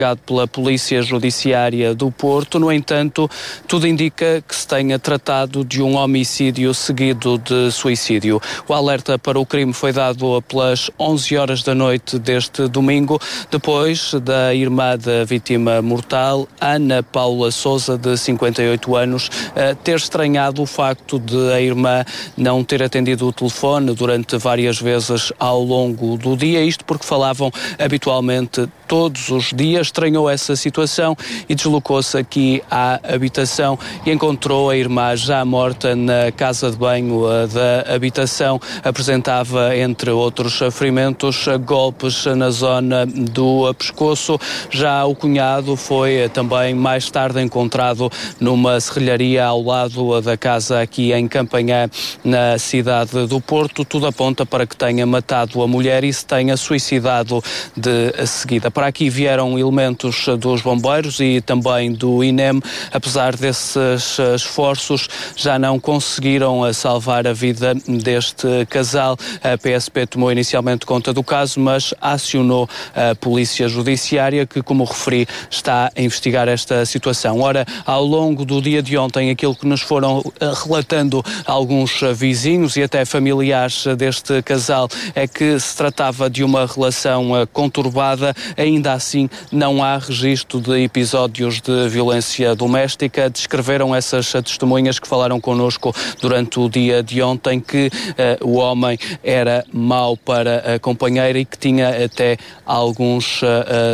pela Polícia Judiciária do Porto. No entanto, tudo indica que se tenha tratado de um homicídio seguido de suicídio. O alerta para o crime foi dado pelas 11 horas da noite deste domingo, depois da irmã da vítima mortal, Ana Paula Sousa, de 58 anos, ter estranhado o facto de a irmã não ter atendido o telefone durante várias vezes ao longo do dia, isto porque falavam habitualmente todos os dias. Estranhou essa situação e deslocou-se aqui à habitação e encontrou a irmã já morta na casa de banho da habitação. Apresentava, entre outros ferimentos, golpes na zona do pescoço. Já o cunhado foi também mais tarde encontrado numa serralharia ao lado da casa aqui em Campanhã, na cidade do Porto. Tudo aponta para que tenha matado a mulher e se tenha suicidado de seguida. Para aqui vieram elementos dos bombeiros e também do INEM. Apesar desses esforços, já não conseguiram salvar a vida deste casal. A PSP tomou inicialmente conta do caso, mas acionou a Polícia Judiciária, que, como referi, está a investigar esta situação. Ora, ao longo do dia de ontem, aquilo que nos foram relatando alguns vizinhos e até familiares deste casal é que se tratava de uma relação conturbada. Ainda assim, não há registro de episódios de violência doméstica. Descreveram essas testemunhas que falaram connosco durante o dia de ontem que o homem era mau para a companheira e que tinha até alguns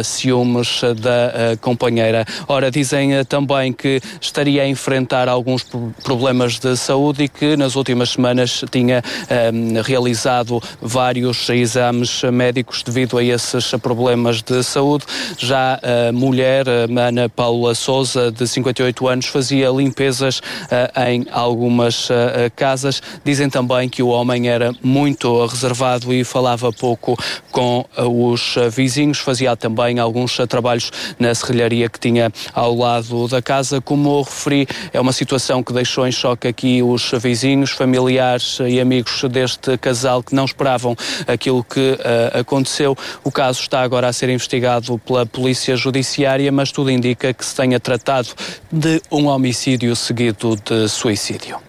ciúmes da companheira. Ora, dizem também que estaria a enfrentar alguns problemas de saúde e que nas últimas semanas tinha realizado vários exames médicos devido a esses problemas de saúde. Já a mulher, Ana Paula Sousa, de 58 anos, fazia limpezas em algumas casas. Dizem também que o homem era muito reservado e falava pouco com os vizinhos. Fazia também alguns trabalhos na serralharia que tinha ao lado da casa. Como referi, é uma situação que deixou em choque aqui os vizinhos, familiares e amigos deste casal que não esperavam aquilo que aconteceu. O caso está agora a ser investigado pela Polícia Judiciária, mas tudo indica que se tenha tratado de um homicídio seguido de suicídio.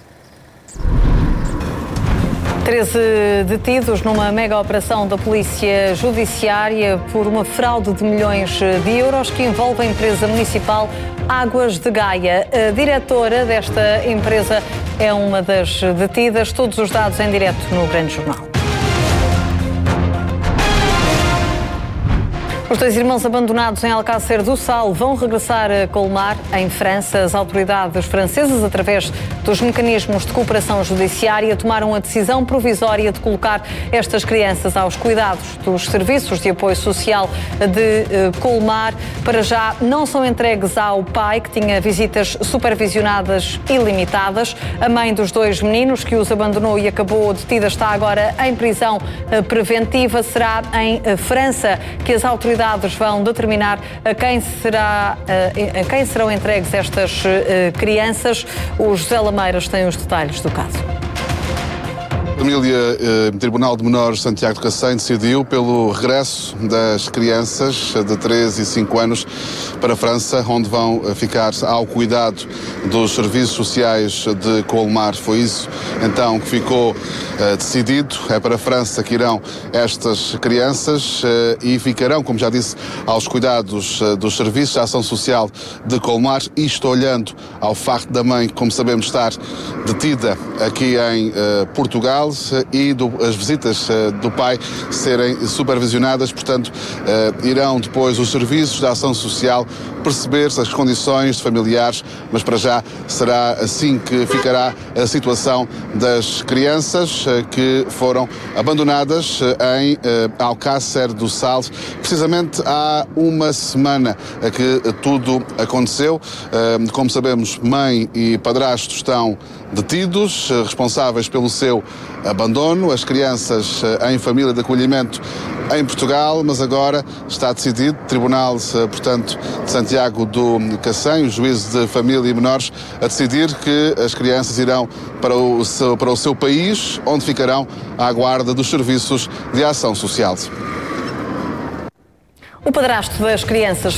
13 detidos numa mega operação da Polícia Judiciária por uma fraude de milhões de euros que envolve a empresa municipal Águas de Gaia. A diretora desta empresa é uma das detidas. Todos os dados em direto no Grande Jornal. Os dois irmãos abandonados em Alcácer do Sal vão regressar a Colmar, em França. As autoridades francesas, através dos mecanismos de cooperação judiciária, tomaram a decisão provisória de colocar estas crianças aos cuidados dos serviços de apoio social de Colmar. Para já não são entregues ao pai, que tinha visitas supervisionadas ilimitadas. A mãe dos dois meninos, que os abandonou e acabou detida, está agora em prisão preventiva. Será em França que as autoridades vão determinar a quem serão entregues estas crianças. O José Lameiras tem os detalhes do caso. A família Tribunal de Menores Santiago de Cacém decidiu pelo regresso das crianças de 3 e 5 anos para a França, onde vão ficar ao cuidado dos serviços sociais de Colmar. Foi isso então que ficou decidido. É para a França que irão estas crianças e ficarão, como já disse, aos cuidados dos serviços de ação social de Colmar. Isto olhando ao facto da mãe, como sabemos, estar detida aqui em Portugal, e as visitas do pai serem supervisionadas. Portanto, irão depois os serviços de ação social perceber as condições familiares, mas para já será assim que ficará a situação das crianças que foram abandonadas em Alcácer do Sal. Precisamente há uma semana que tudo aconteceu. Como sabemos, mãe e padrasto estão detidos, responsáveis pelo seu abandono, as crianças em família de acolhimento em Portugal, mas agora está decidido, Tribunal, portanto, de Santiago do Cacém, o juízo de família e menores, a decidir que as crianças irão para o seu país, onde ficarão à guarda dos serviços de ação social. O padrasto das crianças